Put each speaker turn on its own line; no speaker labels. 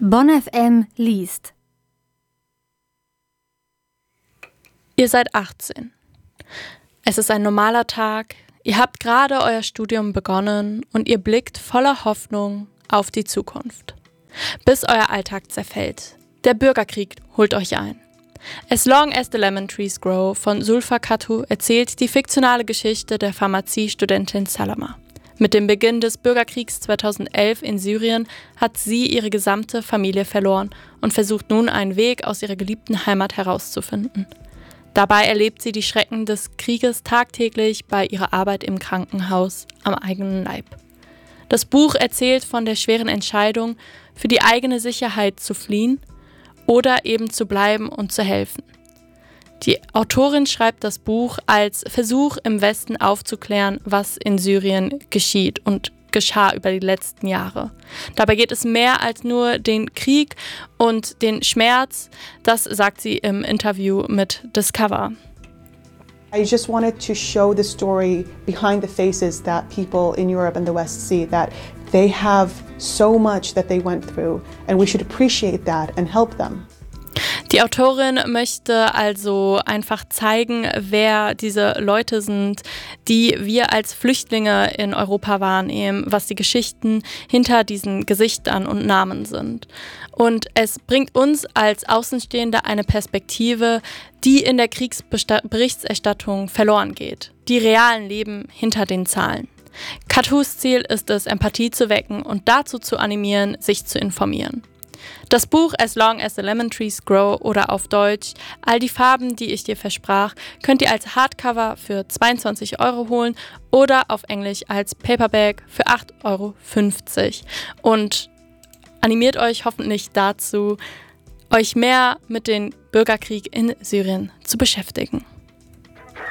Bonn FM liest.
Ihr seid 18. Es ist ein normaler Tag, ihr habt gerade euer Studium begonnen und ihr blickt voller Hoffnung auf die Zukunft. Bis euer Alltag zerfällt. Der Bürgerkrieg holt euch ein. As Long as the Lemon Trees Grow von Zulfa Kathu erzählt die fiktionale Geschichte der Pharmaziestudentin Salama. Mit dem Beginn des Bürgerkriegs 2011 in Syrien hat sie ihre gesamte Familie verloren und versucht nun einen Weg aus ihrer geliebten Heimat herauszufinden. Dabei erlebt sie die Schrecken des Krieges tagtäglich bei ihrer Arbeit im Krankenhaus am eigenen Leib. Das Buch erzählt von der schweren Entscheidung, für die eigene Sicherheit zu fliehen oder eben zu bleiben und zu helfen. Die Autorin schreibt das Buch als Versuch, im Westen aufzuklären, was in Syrien geschieht und geschah über die letzten Jahre. Dabei geht es mehr als nur den Krieg und den Schmerz, das sagt sie im Interview mit Discover.
I just wanted to show the story behind the faces that people in Europe and the West see, that they have so much that they went through and we should appreciate that and help them.
Die Autorin möchte also einfach zeigen, wer diese Leute sind, die wir als Flüchtlinge in Europa wahrnehmen, was die Geschichten hinter diesen Gesichtern und Namen sind. Und es bringt uns als Außenstehende eine Perspektive, die in der Kriegsberichterstattung verloren geht. Die realen Leben hinter den Zahlen. Kathus Ziel ist es, Empathie zu wecken und dazu zu animieren, sich zu informieren. Das Buch As Long as the Lemon Trees Grow oder auf Deutsch All die Farben, die ich dir versprach, könnt ihr als Hardcover für 22 € holen oder auf Englisch als Paperback für 8,50 € und animiert euch hoffentlich dazu, euch mehr mit dem Bürgerkrieg in Syrien zu beschäftigen.